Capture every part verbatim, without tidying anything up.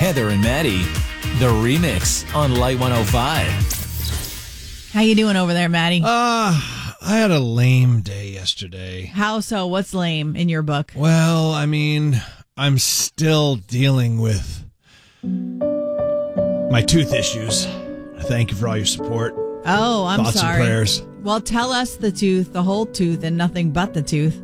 Heather and Maddie, the remix on Light one oh five. How you doing over there, Maddie? Uh, I had a lame day yesterday. How so? What's lame in your book? Well, I mean, I'm still dealing with my tooth issues. Thank you for all your support. Oh, I'm Thoughts sorry. and prayers. Well, tell us the tooth, the whole tooth, and nothing but the tooth.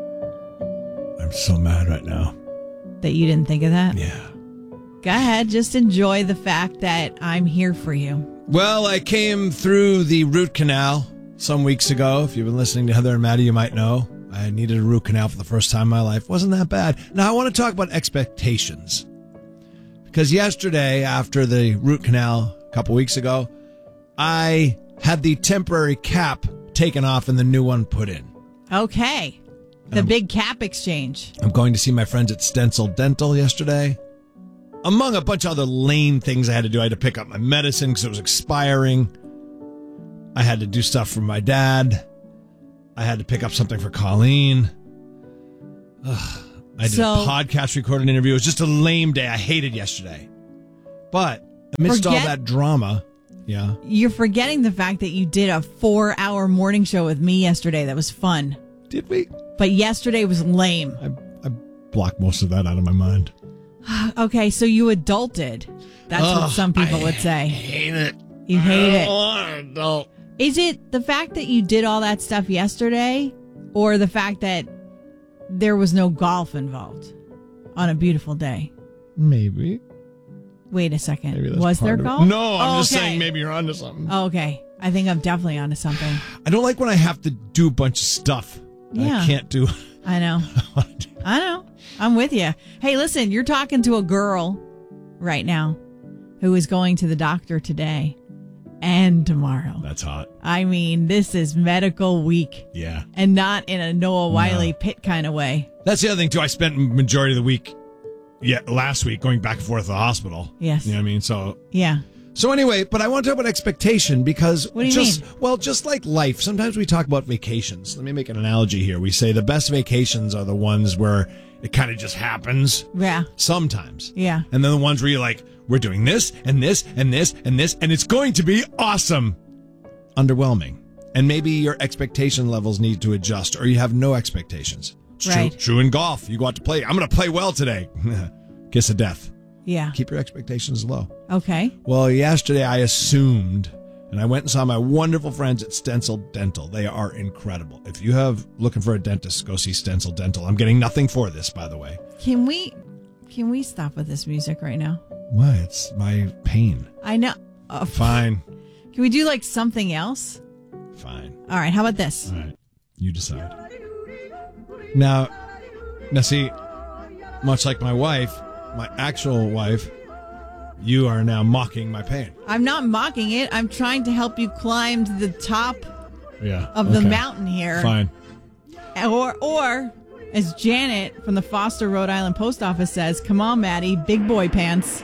I'm so mad right now. That you didn't think of that? Yeah. Go ahead. Just enjoy the fact that I'm here for you. Well, I came through the root canal some weeks ago. If you've been listening to Heather and Maddie, you might know. I needed a root canal for the first time in my life. Wasn't that bad. Now, I want to talk about expectations. Because yesterday, after the root canal a couple weeks ago, I had the temporary cap taken off and the new one put in. Okay. The big cap exchange. I'm going to see my friends at Stencil Dental yesterday. Among a bunch of other lame things I had to do. I had to pick up my medicine because it was expiring. I had to do stuff for my dad. I had to pick up something for Colleen. Ugh. I did So- a podcast, recorded an interview. It was just a lame day. I hated yesterday. But amidst all Forget- that drama, yeah. You're forgetting the fact that you did a four-hour morning show with me yesterday. That was fun. Did we? But yesterday was lame. I, I blocked most of that out of my mind. Okay, so you adulted. That's Ugh, what some people I would say. hate it. You hate I it. don't want to adult. Is it the fact that you did all that stuff yesterday, or the fact that there was no golf involved on a beautiful day? Maybe. Wait a second. Maybe that's Was part there of it. golf? No, I'm Oh, just okay. saying maybe you're onto something. Oh, okay. I think I'm definitely onto something. I don't like when I have to do a bunch of stuff. Yeah. I can't do. I know. I know. I'm with you. Hey, listen, you're talking to a girl right now who is going to the doctor today and tomorrow. That's hot. I mean, this is medical week. Yeah. And not in a Noah Wiley No. pit kind of way. That's the other thing, too. I spent majority of the week, yeah, last week going back and forth to the hospital. Yes. You know what I mean? So, Yeah. so anyway, but I want to talk about expectation because What do you just, mean? well, just like life, sometimes we talk about vacations. Let me make an analogy here. We say the best vacations are the ones where it kind of just happens. Yeah. Sometimes. Yeah. And then the ones where you're like, we're doing this and this and this and this, and it's going to be awesome. Underwhelming. And maybe your expectation levels need to adjust, or you have no expectations. It's Right. True, true in golf. You go out to play. I'm going to play well today. Kiss of death. Yeah. Keep your expectations low. Okay. Well, yesterday I assumed, and I went and saw my wonderful friends at Stencil Dental. They are incredible. If you have looking for a dentist, go see Stencil Dental. I'm getting nothing for this, by the way. Can we can we stop with this music right now? Why? It's my pain. I know. Uh, Fine. Can we do like something else? Fine. All right. How about this? All right. You decide. Now, now see, much like my wife, my actual wife, you are now mocking my pain. I'm not mocking it. I'm trying to help you climb to the top Yeah. of the okay. mountain here. Fine. Or, or as Janet from the Foster, Rhode Island post office says, come on, Maddie, big boy pants.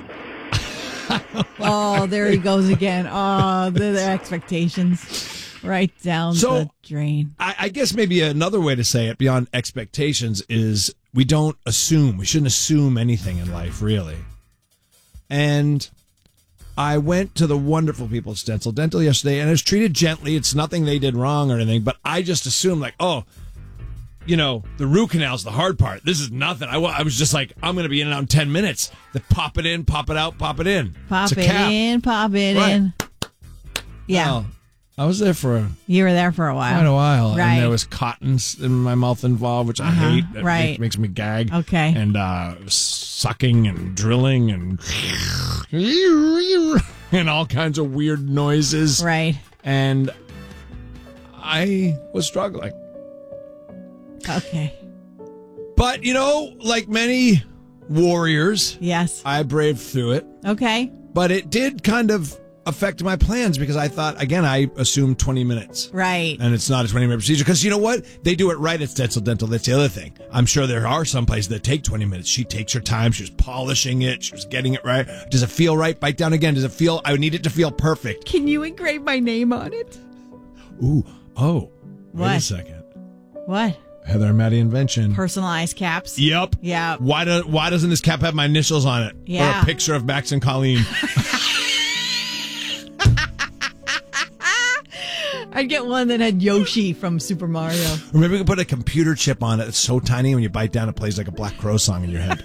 Oh, there he goes again. Oh, the, the expectations right down So, the drain. I, I guess maybe another way to say it beyond expectations is we don't assume. We shouldn't assume anything in life, really. And I went to the wonderful people at Stencil Dental yesterday, and I was treated gently. It's nothing they did wrong or anything, but I just assumed, like, oh, you know, the root canal's the hard part. This is nothing. I, wa- I was just like, I'm going to be in and out in ten minutes. Then pop it in, pop it out, pop it in. Pop It's a it cap. in, pop it Right. in. Yeah. Well, I was there for a You were there for a while. quite a while, Right. and there was cotton in my mouth involved, which I Uh-huh, hate. It right. make- makes me gag. Okay. And uh, sucking and drilling and and all kinds of weird noises. Right. And I was struggling. Okay. But, you know, like many warriors, Yes. I braved through it. Okay. But it did kind of affect my plans because I thought, again, I assumed twenty minutes. Right. And it's not a twenty minute procedure because you know what? They do it right at Stencil Dental. That's the other thing. I'm sure there are some places that take twenty minutes. She takes her time. She was polishing it. She was getting it right. Does it feel right? Bite down again. Does it feel? I need it to feel perfect. Can you engrave my name on it? Ooh. Oh. Wait a What? second. What? Heather and Maddie invention. Personalized caps. Yep. Yeah. Why do, Why doesn't this cap have my initials on it? Yeah. Or a picture of Max and Colleen? I'd get one that had Yoshi from Super Mario. Or maybe we could put a computer chip on it. It's so tiny when you bite down, it plays like a Black Crow song in your head.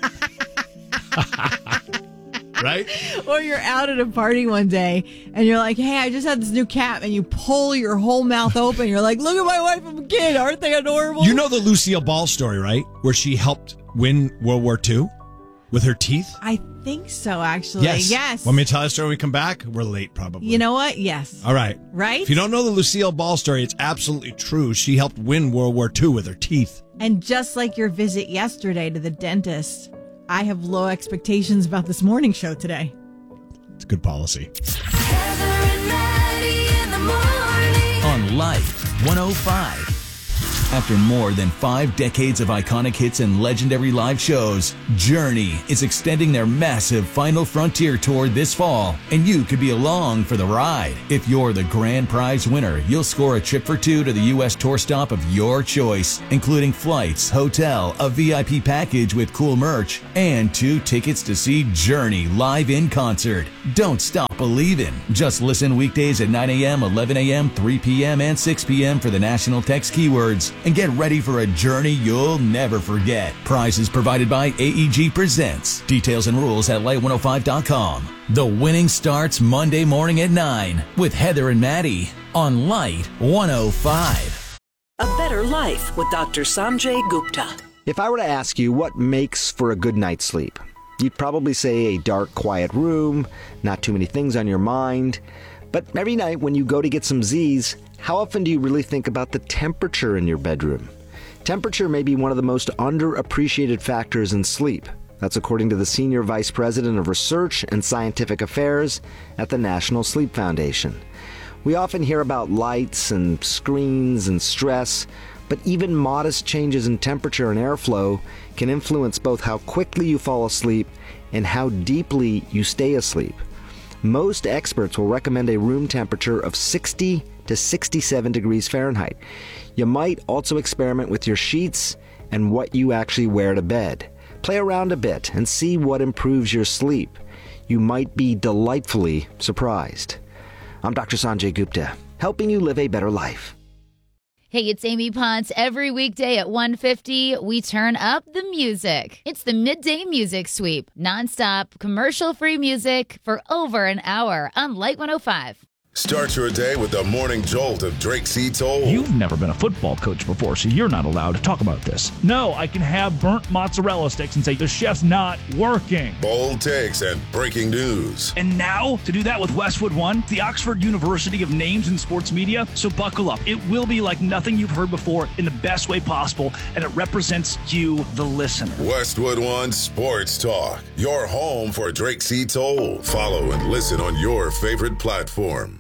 Right? Or you're out at a party one day and you're like, hey, I just had this new cap, and you pull your whole mouth open. You're like, look at my wife and kid. Aren't they adorable? You know the Lucille Ball story, right? Where she helped win World War Two with her teeth? I think so, actually. Yes. Yes. Want me to tell the story when we come back? We're late, probably. You know what? Yes. All right. Right? If you don't know the Lucille Ball story, it's absolutely true. She helped win World War Two with her teeth. And just like your visit yesterday to the dentist, I have low expectations about this morning show today. It's good policy. Heather and Maddie in the morning. On Life one oh five. After more than five decades of iconic hits and legendary live shows, Journey is extending their massive Final Frontier tour this fall, and you could be along for the ride. If you're the grand prize winner, you'll score a trip for two to the U S tour stop of your choice, including flights, hotel, a V I P package with cool merch, and two tickets to see Journey live in concert. Don't stop believing. Just listen weekdays at nine a.m., eleven a.m., three p.m., and six p.m. for the national text keywords, and get ready for a journey you'll never forget. Prizes provided by A E G Presents. Details and rules at light one oh five dot com. The winning starts Monday morning at nine with Heather and Maddie on Light one oh five. A Better Life with Doctor Sanjay Gupta. If I were to ask you what makes for a good night's sleep, you'd probably say a dark, quiet room, not too many things on your mind. But every night when you go to get some Z's, how often do you really think about the temperature in your bedroom? Temperature may be one of the most underappreciated factors in sleep. That's according to the Senior Vice President of Research and Scientific Affairs at the National Sleep Foundation. We often hear about lights and screens and stress, but even modest changes in temperature and airflow can influence both how quickly you fall asleep and how deeply you stay asleep. Most experts will recommend a room temperature of sixty to sixty-seven degrees Fahrenheit. You might also experiment with your sheets and what you actually wear to bed. Play around a bit and see what improves your sleep. You might be delightfully surprised. I'm Doctor Sanjay Gupta, helping you live a better life. Hey, it's Amy Ponce. Every weekday at one fifty, we turn up the music. It's the Midday Music Sweep. Nonstop, commercial-free music for over an hour on Light one oh five. Start your day with the morning jolt of Drake C. Toll. You've never been a football coach before, so you're not allowed to talk about this. No, I can have burnt mozzarella sticks and say the chef's not working. Bold takes and breaking news. And now, to do that with Westwood One, the Oxford University of Names in Sports Media. So buckle up. It will be like nothing you've heard before in the best way possible, and it represents you, the listener. Westwood One Sports Talk. Your home for Drake C. Toll. Follow and listen on your favorite platform.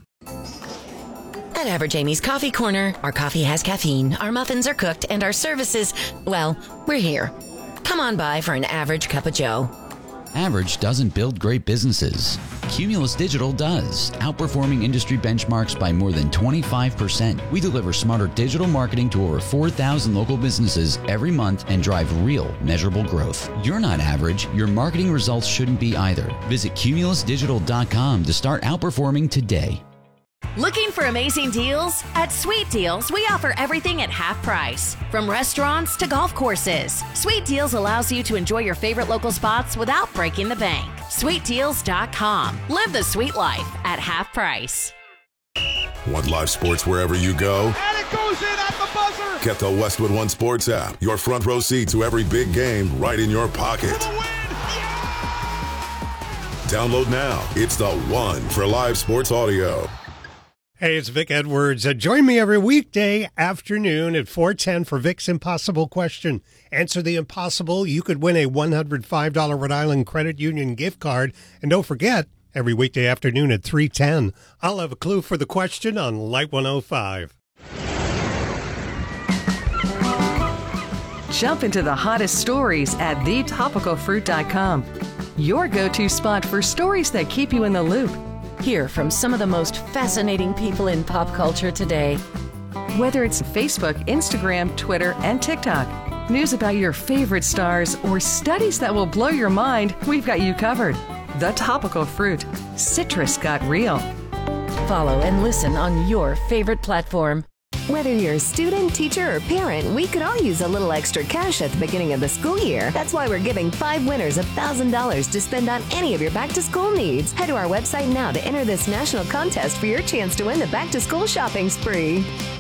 At Average Amy's Coffee Corner, our coffee has caffeine, our muffins are cooked, and our services, well, we're here. Come on by for an average cup of joe. Average doesn't build great businesses. Cumulus Digital does, outperforming industry benchmarks by more than twenty-five percent. We deliver smarter digital marketing to over four thousand local businesses every month and drive real, measurable growth. You're not average. Your marketing results shouldn't be either. Visit cumulus digital dot com to start outperforming today. Looking for amazing deals? At Sweet Deals, we offer everything at half price. From restaurants to golf courses, Sweet Deals allows you to enjoy your favorite local spots without breaking the bank. sweet deals dot com. Live the sweet life at half price. Want live sports wherever you go? And it goes in at the buzzer! Get the Westwood One Sports app. Your front row seat to every big game right in your pocket. For the win! Yeah! Download now. It's the one for live sports audio. Hey, it's Vic Edwards. Uh, join me every weekday afternoon at four ten for Vic's Impossible Question. Answer the impossible. You could win a one hundred five dollars Rhode Island Credit Union gift card. And don't forget, every weekday afternoon at three ten, I'll have a clue for the question on Light one oh five. Jump into the hottest stories at the topical fruit dot com. Your go-to spot for stories that keep you in the loop. Hear from some of the most fascinating people in pop culture today. Whether it's Facebook, Instagram, Twitter, and TikTok, news about your favorite stars, or studies that will blow your mind, we've got you covered. The Topical Fruit. Citrus got real. Follow and listen on your favorite platform. Whether you're a student, teacher, or parent, we could all use a little extra cash at the beginning of the school year. That's why we're giving five winners one thousand dollars to spend on any of your back-to-school needs. Head to our website now to enter this national contest for your chance to win the back-to-school shopping spree.